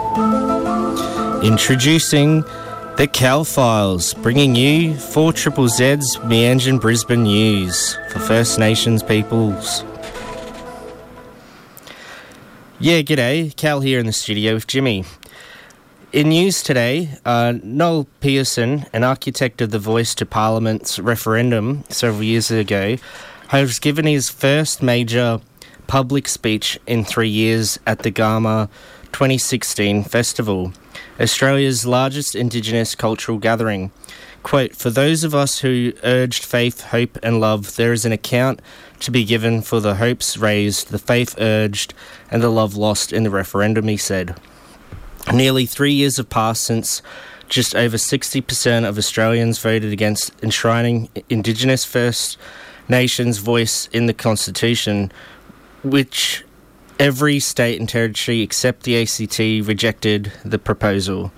Introducing the Cal Files, bringing you 4ZZZ's Meanjin Brisbane News for First Nations peoples. Yeah, g'day. Cal here in the studio with Jimmy. In news today, Noel Pearson, an architect of the Voice to Parliament's referendum several years ago, has given his first major public speech in 3 years at the Garma 2016 festival, Australia's largest Indigenous cultural gathering. Quote, "For those of us who urged faith, hope and love, there is an account to be given for the hopes raised, the faith urged and the love lost in the referendum," he said. Nearly 3 years have passed since just over 60% of Australians voted against enshrining Indigenous First Nations voice in the Constitution, which every state and territory except the ACT rejected the proposal.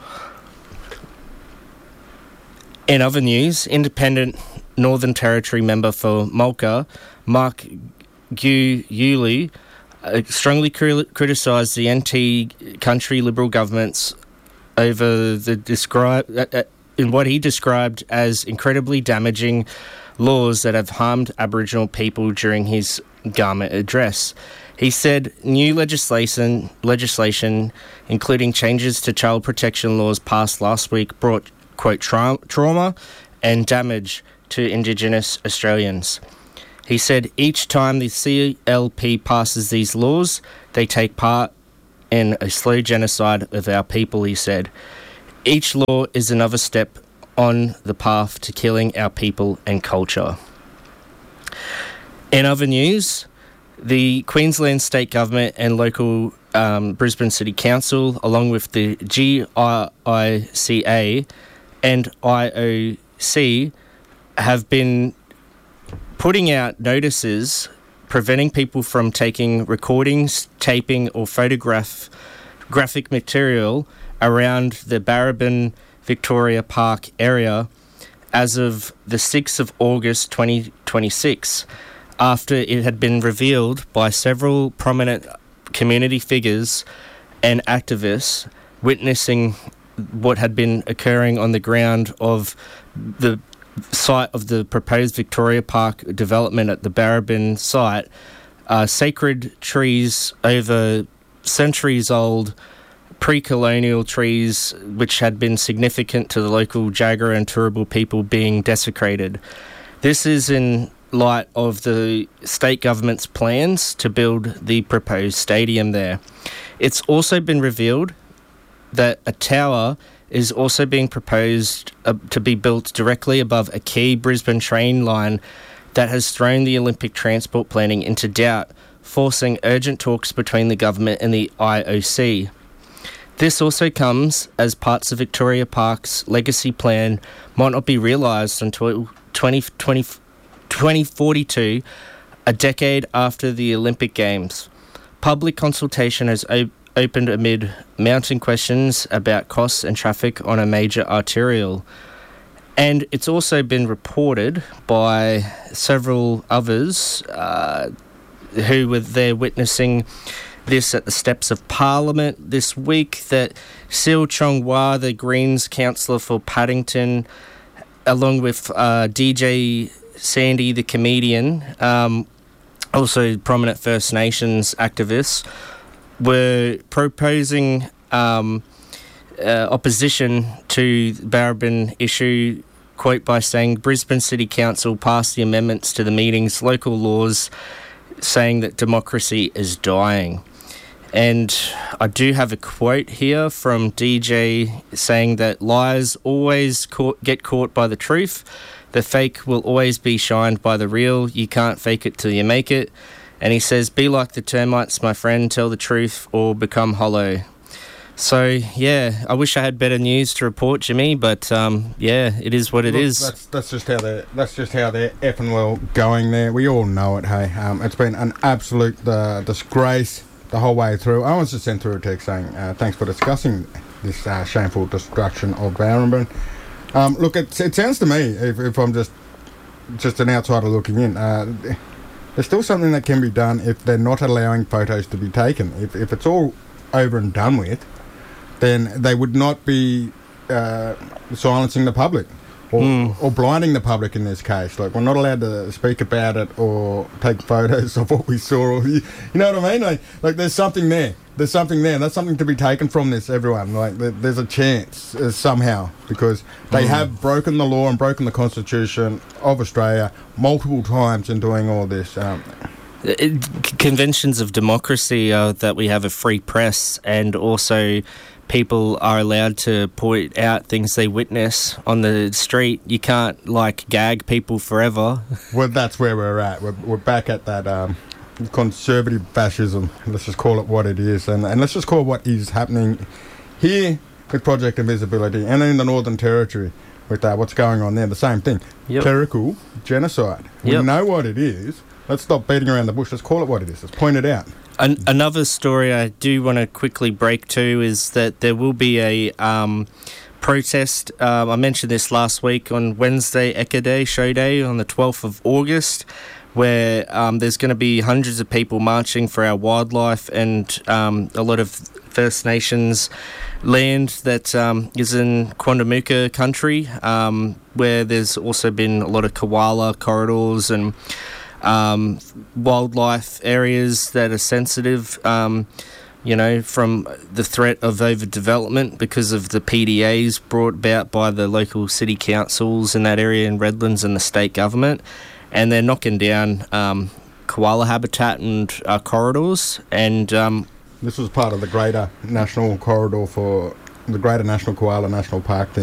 In other news, independent Northern Territory member for Mulka, Mark Gyuli, strongly criticised the NT country Liberal governments over in what he described as incredibly damaging laws that have harmed Aboriginal people during his Garma address. He said new legislation, including changes to child protection laws passed last week, brought, quote, trauma and damage to Indigenous Australians. He said each time the CLP passes these laws, they take part in a slow genocide of our people, he said. Each law is another step on the path to killing our people and culture. In other news, the Queensland State Government and local Brisbane City Council, along with the GICA and IOC, have been putting out notices preventing people from taking recordings, taping or graphic material around the Barrabin Victoria Park area as of the 6th of August 2026, after it had been revealed by several prominent community figures and activists witnessing what had been occurring on the ground of the site of the proposed Victoria Park development at the Barrabin site. Sacred trees, over centuries old, pre-colonial trees which had been significant to the local Jagera and Turrbal people, being desecrated. This is in light of the state government's plans to build the proposed stadium there. It's also been revealed that a tower is also being proposed to be built directly above a key Brisbane train line that has thrown the Olympic transport planning into doubt, forcing urgent talks between the government and the IOC. This also comes as parts of Victoria Park's legacy plan might not be realised until 2042, a decade after the Olympic Games. Public consultation has opened amid mounting questions about costs and traffic on a major arterial. And it's also been reported by several others who were there witnessing this at the steps of Parliament this week, that Sil Chong Wah, the Greens councillor for Paddington, along with DJ Sandy, the comedian, also prominent First Nations activists, were proposing opposition to the Barrabin issue, quote, by saying Brisbane City Council passed the amendments to the meeting's local laws saying that democracy is dying. And I do have a quote here from DJ saying that lies always get caught by the truth. The fake will always be shined by the real. You can't fake it till you make it. And he says, be like the termites, my friend, tell the truth or become hollow. So, yeah, I wish I had better news to report, Jimmy, but, yeah, it is what it is. That's just how they're effing well going there. We all know it, hey. It's been an absolute disgrace the whole way through. I was just sent through a text saying, thanks for discussing this shameful destruction of Barrabin. Look, it sounds to me, if I'm just an outsider looking in, there's still something that can be done if they're not allowing photos to be taken. If it's all over and done with, then they would not be silencing the public. Or blinding the public in this case. Like, we're not allowed to speak about it or take photos of what we saw. Or, you know what I mean? Like there's something there. There's something there. And that's something to be taken from this, everyone. Like, there's a chance somehow, because they have broken the law and broken the Constitution of Australia multiple times in doing all this. Conventions of democracy are that we have a free press, and also people are allowed to point out things they witness on the street. You can't, like, gag people forever. Well, that's where we're at. We're back at that conservative fascism. Let's just call it what it is. And let's just call it what is happening here with Project Invisibility, and in the Northern Territory with what's going on there. The same thing. Yep. Clerical genocide. We know what it is. Let's stop beating around the bush. Let's call it what it is. Let's point it out. Another story I do want to quickly break to is that there will be a protest. I mentioned this last week on Wednesday, Eka Day, Show Day, on the 12th of August, where there's going to be hundreds of people marching for our wildlife and a lot of First Nations land that is in Quandamooka country, where there's also been a lot of koala corridors and wildlife areas that are sensitive, from the threat of overdevelopment because of the PDAs brought about by the local city councils in that area in Redlands and the state government. And they're knocking down koala habitat and corridors. And this was part of the greater national corridor for the Greater National Koala National Park thing.